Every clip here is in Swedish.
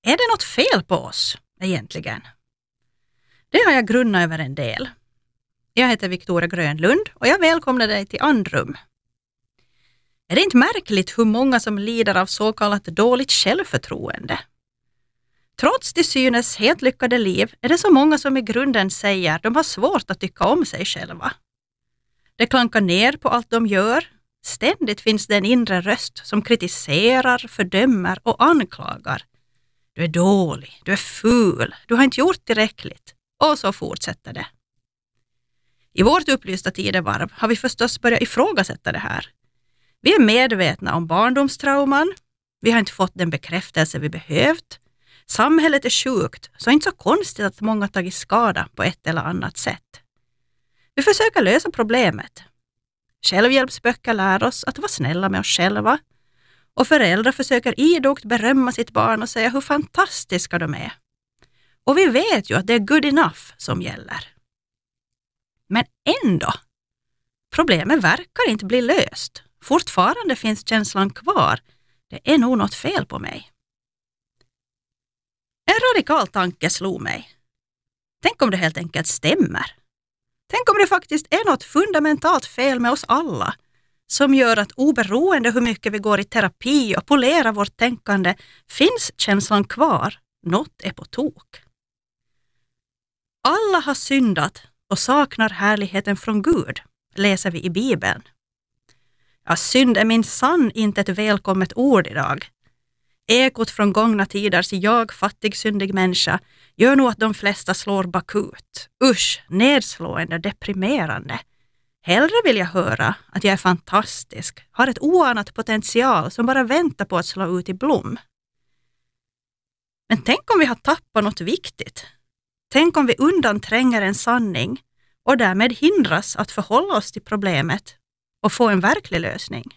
Är det något fel på oss egentligen? Det har jag grunnat över en del. Jag heter Victoria Grönlund och jag välkomnar dig till Andrum. Är det inte märkligt hur många som lider av så kallat dåligt självförtroende? Trots de synes helt lyckade liv är det så många som i grunden säger att de har svårt att tycka om sig själva. De klankar ner på allt de gör. Ständigt finns det en inre röst som kritiserar, fördömer och anklagar. Du är dålig, du är ful, du har inte gjort tillräckligt. Och så fortsätter det. I vårt upplysta tidevarv har vi förstås börjat ifrågasätta det här. Vi är medvetna om barndomstrauman. Vi har inte fått den bekräftelse vi behövt. Samhället är sjukt, så inte så konstigt att många tagit skada på ett eller annat sätt. Vi försöker lösa problemet. Självhjälpsböcker lär oss att vara snälla med oss själva. Och föräldrar försöker idogt berömma sitt barn och säga hur fantastiska de är. Och vi vet ju att det är good enough som gäller. Men ändå, problemet verkar inte bli löst. Fortfarande finns känslan kvar. Det är nog något fel på mig. En radikal tanke slog mig. Tänk om det helt enkelt stämmer. Tänk om det faktiskt är något fundamentalt fel med oss alla som gör att oberoende hur mycket vi går i terapi och polerar vårt tänkande finns känslan kvar. Något är på tok. Alla har syndat och saknar härligheten från Gud, läser vi i Bibeln. Ja, synd är minsann inte ett välkommet ord idag. Ekot från gångna tiders jag, fattig, syndig människa, gör nog att de flesta slår bakut. Usch, nedslående, deprimerande. Hellre vill jag höra att jag är fantastisk, har ett oanat potential som bara väntar på att slå ut i blom. Men tänk om vi har tappat något viktigt. Tänk om vi undantränger en sanning och därmed hindras att förhålla oss till problemet och få en verklig lösning.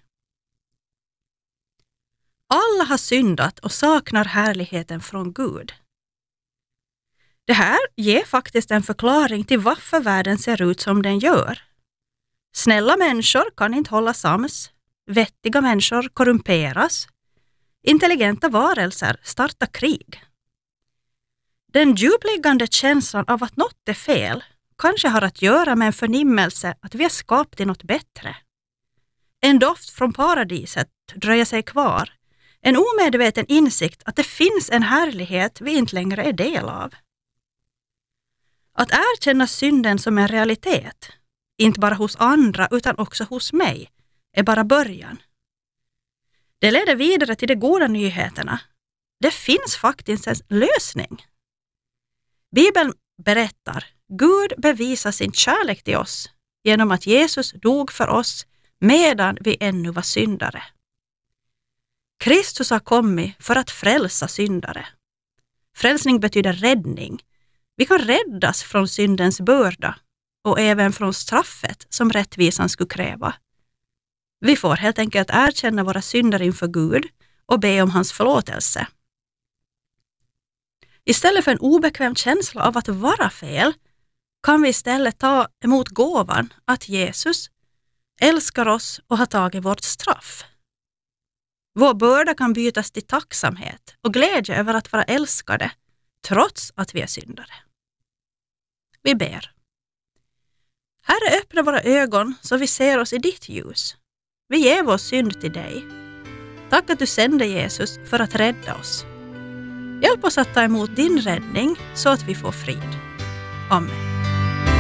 Alla har syndat och saknar härligheten från Gud. Det här ger faktiskt en förklaring till varför världen ser ut som den gör. Snälla människor kan inte hålla sams, vettiga människor korrumperas, intelligenta varelser startar krig. Den djupliggande känslan av att något är fel kanske har att göra med en förnimmelse att vi är skapade till något bättre. En doft från paradiset dröjer sig kvar. En omedveten insikt att det finns en härlighet vi inte längre är del av. Att erkänna synden som en realitet, inte bara hos andra utan också hos mig, är bara början. Det leder vidare till de goda nyheterna. Det finns faktiskt en lösning. Bibeln berättar, Gud bevisar sin kärlek till oss genom att Jesus dog för oss medan vi ännu var syndare. Kristus har kommit för att frälsa syndare. Frälsning betyder räddning. Vi kan räddas från syndens börda och även från straffet som rättvisan skulle kräva. Vi får helt enkelt erkänna våra synder inför Gud och be om hans förlåtelse. Istället för en obekväm känsla av att vara fel kan vi istället ta emot gåvan att Jesus älskar oss och har tagit vårt straff. Vår börda kan bytas till tacksamhet och glädje över att vara älskade trots att vi är syndare. Vi ber. Herre, öppna våra ögon så vi ser oss i ditt ljus. Vi ger vår synd till dig. Tack att du sände Jesus för att rädda oss. Hjälp oss att ta emot din räddning så att vi får frid. Amen.